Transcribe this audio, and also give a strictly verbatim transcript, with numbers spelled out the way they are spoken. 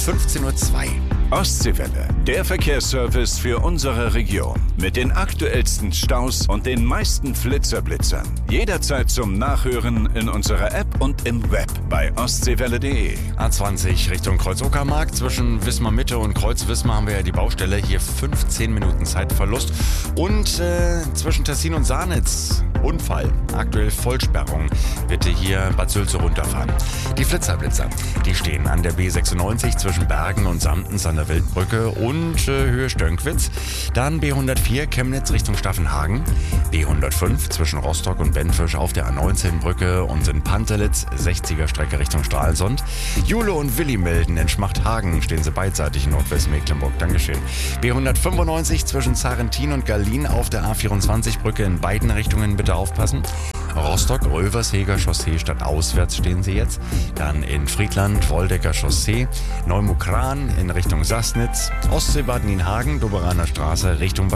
fünfzehn Uhr zwei. Ostseewelle, der Verkehrsservice für unsere Region. Mit den aktuellsten Staus und den meisten Flitzerblitzern. Jederzeit zum Nachhören in unserer App und im Web bei ostseewelle punkt de. A zwanzig Richtung Kreuz-Uckermark. Zwischen Wismar Mitte und Kreuz-Wismar haben wir ja die Baustelle. Hier fünfzehn Minuten Zeitverlust. Und äh, zwischen Tessin und Saarnitz Unfall. Aktuell Vollsperrung. Bitte hier Bad Sülze runterfahren. Die Flitzerblitzer, die stehen an der B sechsundneunzig zwischen Bergen und Samtens an der Wildbrücke und äh, Höhe Stönkwitz. Dann B hundertvier Chemnitz Richtung Staffenhagen. B hundertfünf zwischen Rostock und Benfisch auf der A neunzehn Brücke und in Pantelitz sechziger Strecke Richtung Stralsund. Jule und Willi melden in Schmachthagen stehen sie beidseitig in Nordwestmecklenburg. Dankeschön. B hundertfünfundneunzig zwischen Zarentin und Berlin auf der A vierundzwanzig Brücke in beiden Richtungen bitte aufpassen. Rostock-Röversheger Chaussee stadtauswärts stehen sie jetzt. Dann in Friedland, Woldecker Chaussee, Neumukran in Richtung Sassnitz, Ostseebad Nienhagen, Doberaner Straße Richtung Bad